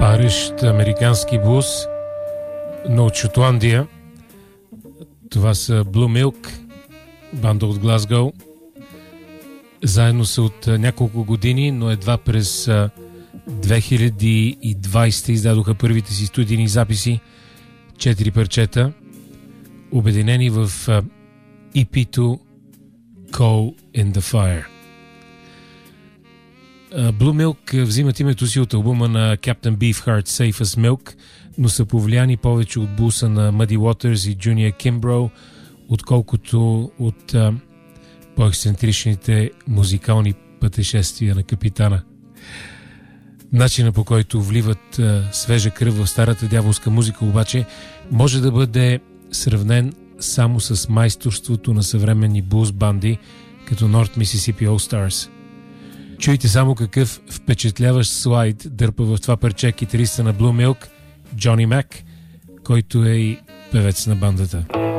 Парещ американски блуз, но от Шотландия. Това са Blue Milk, банда от Глазгоу. Заедно са от няколко години, но едва през 2020 издадоха първите си студийни записи, 4 парчета, обединени в EP-то Coal in the Fire. Blue Milk взимат името си от албума на Captain Beefheart Safe as Milk, но са повлияни повече от блуса на Muddy Waters и Junior Kimbrough, отколкото от по-ексцентричните музикални пътешествия на капитана. Начина, по който вливат свежа кръв в старата дяволска музика, обаче може да бъде сравнен само с майсторството на съвременни блуз банди като North Mississippi All Stars. Чуйте само какъв впечатляващ слайд дърпа в това парче китариста на Blue Milk, Джони Мак, който е и певец на бандата.